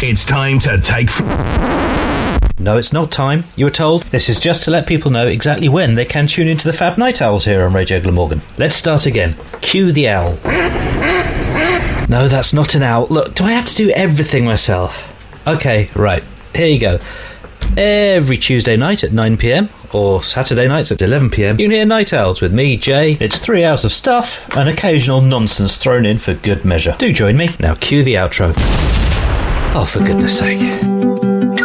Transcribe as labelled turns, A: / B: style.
A: It's time to take...
B: No, it's not time, you were told. This is just to let people know exactly when they can tune into the Fab Night Owls here on Radio Glamorgan. Let's start again. Cue the owl. No, that's not an owl. Look, do I have to do everything myself? Okay, right. Here you go. Every Tuesday night at 9pm, or Saturday nights at 11pm, you can hear Night Owls with me, Jay.
C: It's 3 hours of stuff and occasional nonsense thrown in for good measure.
B: Do join me. Now cue the outro. Oh, for goodness sake.